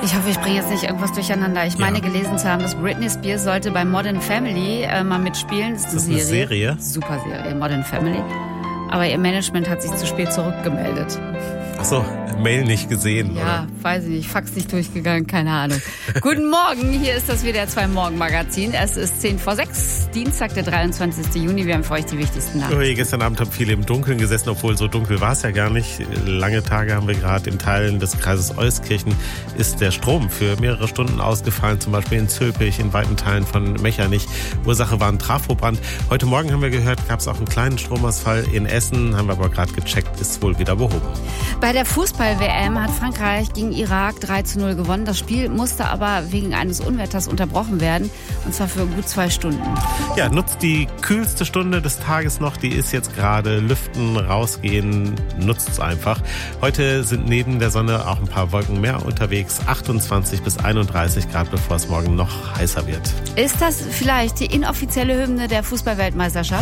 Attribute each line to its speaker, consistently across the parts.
Speaker 1: Ich hoffe, ich bringe jetzt nicht irgendwas durcheinander. Ich meine gelesen zu haben, dass Britney Spears sollte bei Modern Family mal mitspielen.
Speaker 2: Das ist eine Serie?
Speaker 1: Super Serie, Modern Family. Aber ihr Management hat sich zu spät zurückgemeldet.
Speaker 2: Ach so, Mail nicht gesehen,
Speaker 1: ja,
Speaker 2: oder?
Speaker 1: Weiß ich nicht, Fax nicht durchgegangen, keine Ahnung. Guten Morgen, hier ist das WDR 2 Morgenmagazin. Es ist 5:10, Dienstag, der 23. Juni. Wir haben für euch die wichtigsten Nachrichten.
Speaker 2: Gestern Abend haben viele im Dunkeln gesessen, obwohl so dunkel war es ja gar nicht. Lange Tage haben wir gerade. In Teilen des Kreises Euskirchen ist der Strom für mehrere Stunden ausgefallen, zum Beispiel in Zülpich, in weiten Teilen von Mechernich. Ursache war ein Trafobrand. Heute Morgen haben wir gehört, gab es auch einen kleinen Stromausfall in Essen, haben wir aber gerade gecheckt, ist wohl wieder behoben.
Speaker 1: Bei der Fußball-WM hat Frankreich gegen Irak 3:0 gewonnen. Das Spiel musste aber wegen eines Unwetters unterbrochen werden, und zwar für gut 2 Stunden.
Speaker 2: Ja, nutzt die kühlste Stunde des Tages noch, die ist jetzt gerade. Lüften, rausgehen, nutzt es einfach. Heute sind neben der Sonne auch ein paar Wolken mehr unterwegs, 28 bis 31 Grad, bevor es morgen noch heißer wird.
Speaker 1: Ist das vielleicht die inoffizielle Hymne der Fußball-Weltmeisterschaft?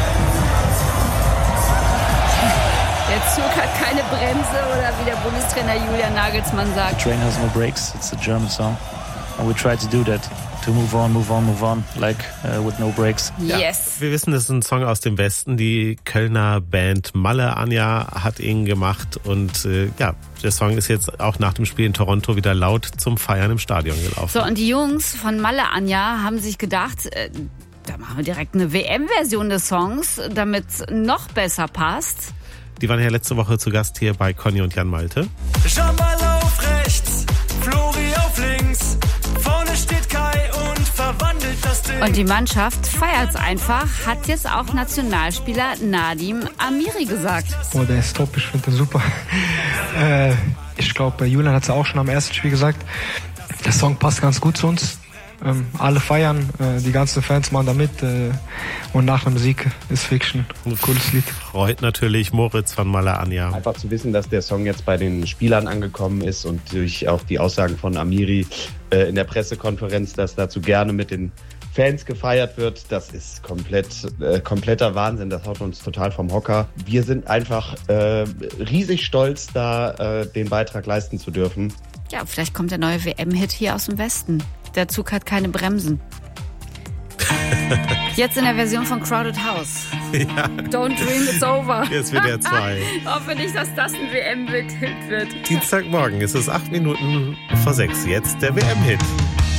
Speaker 1: Der Zug hat keine Bremse, oder wie der Bundestrainer Julian Nagelsmann sagt.
Speaker 3: Train has no brakes, it's a German song. And we try to do that. To move on, like with no brakes.
Speaker 2: Ja,
Speaker 1: Yes.
Speaker 2: wir wissen, das ist ein Song aus dem Westen. Die Kölner Band Malle Anja hat ihn gemacht. Und der Song ist jetzt auch nach dem Spiel in Toronto wieder laut zum Feiern im Stadion gelaufen.
Speaker 1: So, und die Jungs von Malle Anja haben sich gedacht, da machen wir direkt eine WM-Version des Songs, damit es noch besser passt.
Speaker 2: Die waren ja letzte Woche zu Gast hier bei Conny und Jan Malte.
Speaker 4: Jambal auf rechts, Flori auf links, vorne steht Kai und verwandelt das Ding.
Speaker 1: Und die Mannschaft feiert's einfach, hat jetzt auch Nationalspieler Nadim Amiri gesagt.
Speaker 5: Oh, der ist top, ich finde den super. Ich glaube, Julian hat es auch schon am ersten Spiel gesagt. Der Song passt ganz gut zu uns. Alle feiern, die ganzen Fans machen da mit, und nach dem Sieg ist Fiction ein cooles Lied.
Speaker 2: Freut natürlich Moritz von Malle Anja.
Speaker 6: Einfach zu wissen, dass der Song jetzt bei den Spielern angekommen ist und durch auch die Aussagen von Amiri in der Pressekonferenz, dass dazu gerne mit den Fans gefeiert wird, das ist kompletter Wahnsinn, das haut uns total vom Hocker. Wir sind einfach riesig stolz, da den Beitrag leisten zu dürfen.
Speaker 1: Ja, vielleicht kommt der neue WM-Hit hier aus dem Westen. Der Zug hat keine Bremsen. Jetzt in der Version von Crowded House.
Speaker 2: Ja.
Speaker 1: Don't dream it's over.
Speaker 2: Jetzt wird er 2.
Speaker 1: Hoffe nicht, dass das ein WM-Hit wird.
Speaker 2: Dienstagmorgen ist es 8 Minuten vor 6. Jetzt der WM-Hit.